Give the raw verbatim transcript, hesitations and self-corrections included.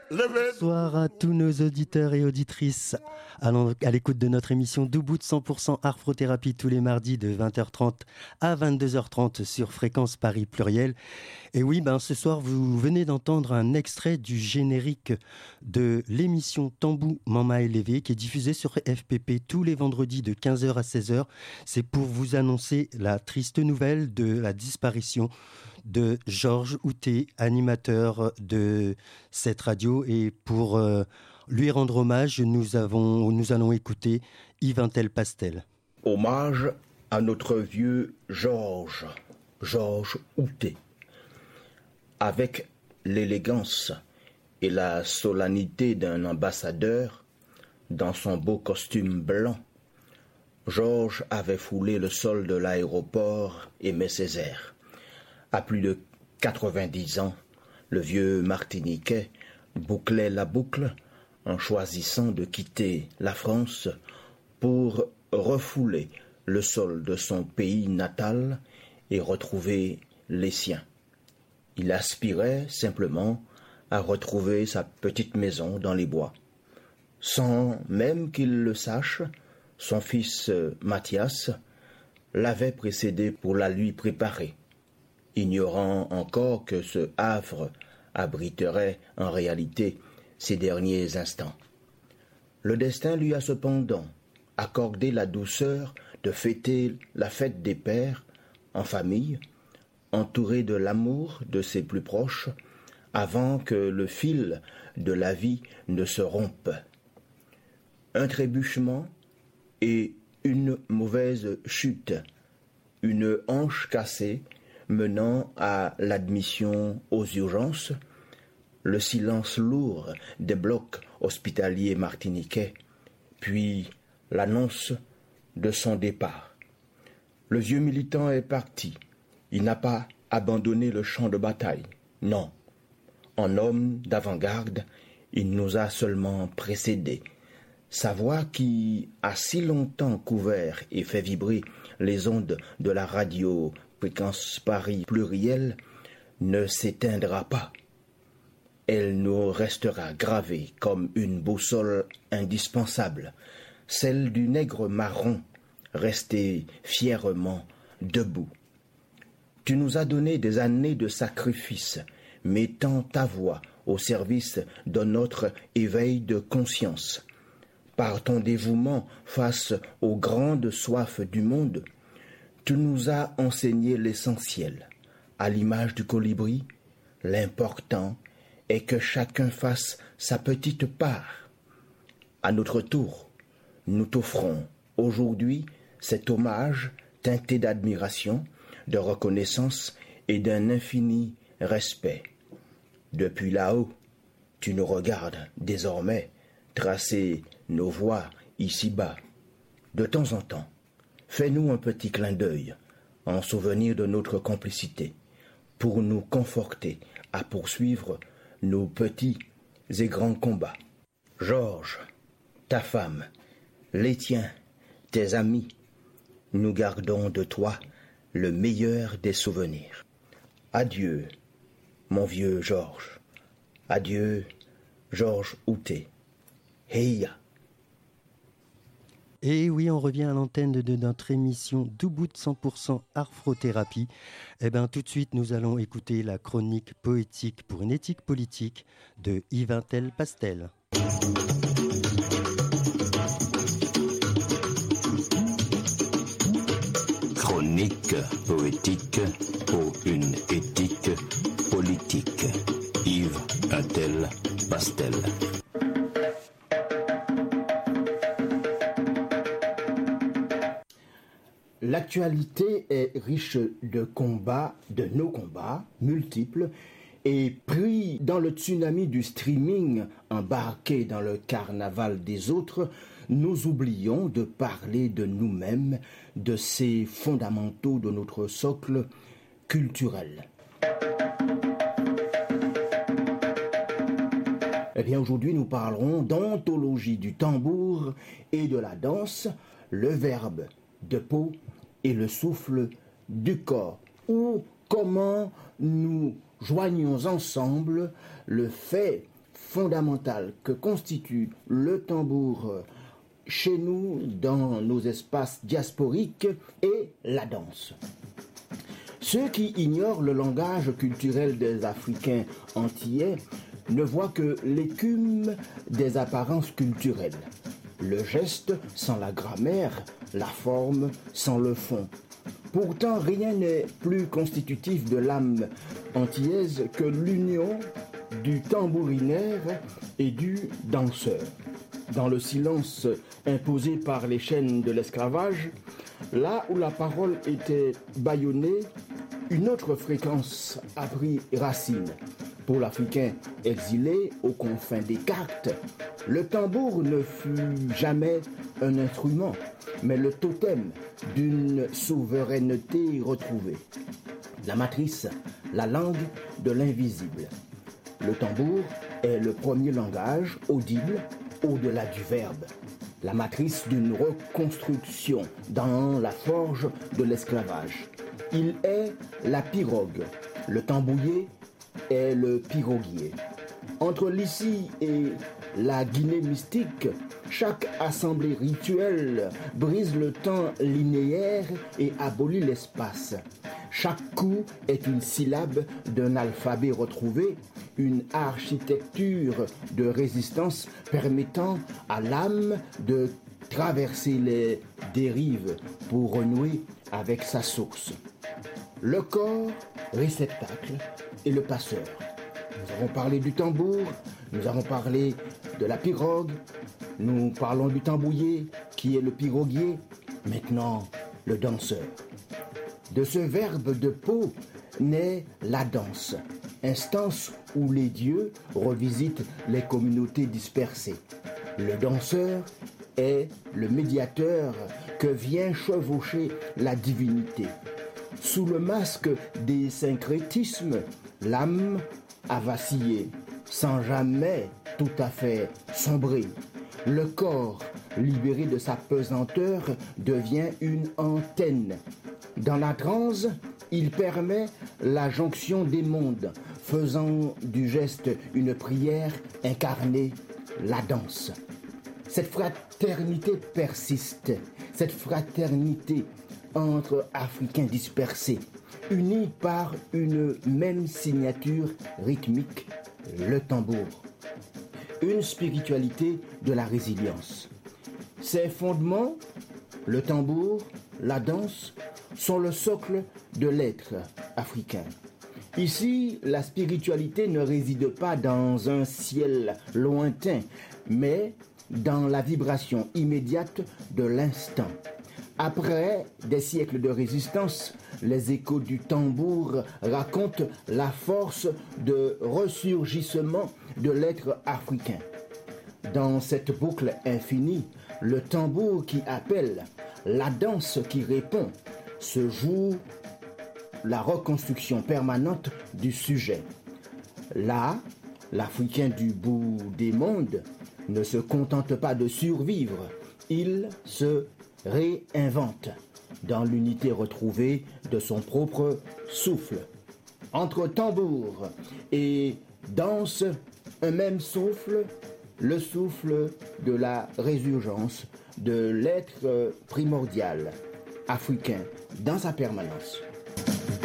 Bonsoir à tous nos auditeurs et auditrices à l'écoute de notre émission Doubout cent pour cent Arthrothérapie tous les mardis de vingt heures trente à vingt-deux heures trente sur Fréquence Paris Pluriel. Et oui, ben, ce soir, vous venez d'entendre un extrait du générique de l'émission Tambou Mama Élevé qui est diffusée sur F P P tous les vendredis de quinze heures à seize heures. C'est pour vous annoncer la triste nouvelle de la disparition de Georges Houtet, animateur de cette radio. Et pour euh, lui rendre hommage, nous, avons, nous allons écouter Yves Un Tel Pastel. Hommage à notre vieux Georges, Georges Houtet. Avec l'élégance et la solennité d'un ambassadeur, dans son beau costume blanc, Georges avait foulé le sol de l'aéroport Aimé Césaire. À plus de quatre-vingt-dix ans, le vieux Martiniquais bouclait la boucle en choisissant de quitter la France pour refouler le sol de son pays natal et retrouver les siens. Il aspirait simplement à retrouver sa petite maison dans les bois. Sans même qu'il le sache, son fils Mathias l'avait précédé pour la lui préparer, ignorant encore que ce havre abriterait en réalité ses derniers instants. Le destin lui a cependant accordé la douceur de fêter la fête des pères en famille, entouré de l'amour de ses plus proches, avant que le fil de la vie ne se rompe. Un trébuchement et une mauvaise chute, une hanche cassée menant à l'admission aux urgences, le silence lourd des blocs hospitaliers martiniquais, puis l'annonce de son départ. Le vieux militant est parti. Il n'a pas abandonné le champ de bataille. Non. En homme d'avant-garde, il nous a seulement précédés. Sa voix qui a si longtemps couvert et fait vibrer les ondes de la radio Fréquence Paris Pluriel ne s'éteindra pas. Elle nous restera gravée comme une boussole indispensable, celle du nègre marron resté fièrement debout. Tu nous as donné des années de sacrifice, mettant ta voix au service de notre éveil de conscience. Par ton dévouement face aux grandes soifs du monde, tu nous as enseigné l'essentiel. À l'image du colibri, l'important est que chacun fasse sa petite part. À notre tour, nous t'offrons aujourd'hui cet hommage teinté d'admiration, de reconnaissance et d'un infini respect. Depuis là-haut, tu nous regardes désormais tracer nos voies ici-bas. De temps en temps, fais-nous un petit clin d'œil en souvenir de notre complicité pour nous conforter à poursuivre nos petits et grands combats. Georges, ta femme, les tiens, tes amis, nous gardons de toi le meilleur des souvenirs. Adieu, mon vieux Georges. Adieu, Georges Houtet. Heya. Et oui, on revient à l'antenne de notre émission Doubout cent pour cent Arthrothérapie. Eh bien, tout de suite, nous allons écouter la chronique poétique pour une éthique politique de Yves Un Tel Pastel. Chronique poétique pour une éthique politique. Yves Un Tel Pastel. L'actualité est riche de combats, de nos combats, multiples, et pris dans le tsunami du streaming, embarqué dans le carnaval des autres, nous oublions de parler de nous-mêmes, de ces fondamentaux de notre socle culturel. Eh bien, aujourd'hui, nous parlerons d'ontologie du tambour et de la danse, le verbe de peau et le souffle du corps, ou comment nous joignons ensemble le fait fondamentale que constitue le tambour chez nous, dans nos espaces diasporiques, est la danse. Ceux qui ignorent le langage culturel des Africains antillais ne voient que l'écume des apparences culturelles. Le geste sans la grammaire, la forme sans le fond. Pourtant, rien n'est plus constitutif de l'âme antillaise que l'union du tambourinaire et du danseur. Dans le silence imposé par les chaînes de l'esclavage, là où la parole était bâillonnée, une autre fréquence a pris racine. Pour l'Africain exilé aux confins des cartes, le tambour ne fut jamais un instrument, mais le totem d'une souveraineté retrouvée. La matrice, la langue de l'invisible. Le tambour est le premier langage audible au-delà du verbe, la matrice d'une reconstruction dans la forge de l'esclavage. Il est la pirogue, le tambouillé est le piroguier. Entre l'ici et la Guinée mystique, chaque assemblée rituelle brise le temps linéaire et abolit l'espace. Chaque coup est une syllabe d'un alphabet retrouvé, une architecture de résistance permettant à l'âme de traverser les dérives pour renouer avec sa source. Le corps, réceptacle, et le passeur. Nous avons parlé du tambour, nous avons parlé de la pirogue, nous parlons du tambouillé qui est le piroguier, maintenant le danseur. De ce verbe de peau naît la danse, instance où les dieux revisitent les communautés dispersées. Le danseur est le médiateur que vient chevaucher la divinité. Sous le masque des syncrétismes, l'âme a vacillé, sans jamais tout à fait sombrer. Le corps, libéré de sa pesanteur, devient une antenne. Dans la transe, il permet la jonction des mondes, faisant du geste une prière incarnée, la danse. Cette fraternité persiste, cette fraternité entre Africains dispersés, unis par une même signature rythmique, le tambour. Une spiritualité de la résilience. Ses fondements, le tambour, la danse, sont le socle de l'être africain. Ici, la spiritualité ne réside pas dans un ciel lointain, mais dans la vibration immédiate de l'instant. Après des siècles de résistance, les échos du tambour racontent la force de ressurgissement de l'être africain. Dans cette boucle infinie, le tambour qui appelle, la danse qui répond, se joue la reconstruction permanente du sujet. Là, l'Africain du bout des mondes ne se contente pas de survivre, il se réinvente dans l'unité retrouvée de son propre souffle. Entre tambour et danse, un même souffle, le souffle de la résurgence de l'être primordial africain dans sa permanence.